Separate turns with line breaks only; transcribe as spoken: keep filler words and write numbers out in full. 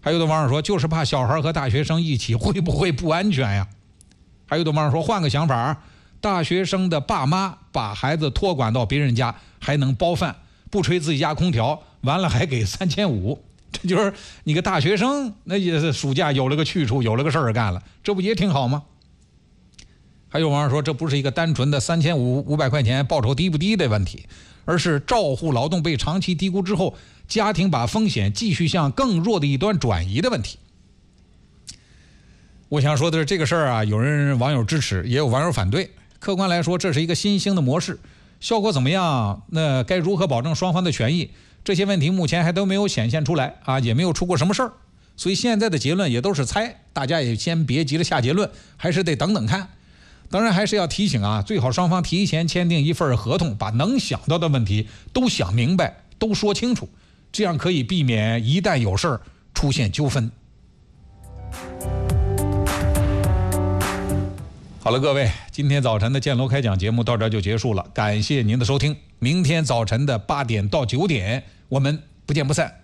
还有的网友说，就是怕小孩和大学生一起会不会不安全呀？还有的网友说，换个想法，大学生的爸妈把孩子托管到别人家，还能包饭，不吹自己家空调，完了还给三千五，这就是你个大学生，那也是暑假有了个去处，有了个事儿干了，这不也挺好吗？还有网友说，这不是一个单纯的三千五五百块钱报酬低不低的问题，而是照护劳动被长期低估之后，家庭把风险继续向更弱的一端转移的问题。我想说的是，这个事儿啊，有人网友支持，也有网友反对。客观来说，这是一个新兴的模式，效果怎么样？那该如何保证双方的权益？这些问题目前还都没有显现出来啊，也没有出过什么事儿。所以现在的结论也都是猜，大家也先别急着下结论，还是得等等看。当然还是要提醒啊，最好双方提前签订一份合同，把能想到的问题都想明白，都说清楚，这样可以避免一旦有事儿出现纠纷。好了，各位，今天早晨的建楼开讲节目到这就结束了，感谢您的收听。明天早晨的八点到九点，我们不见不散。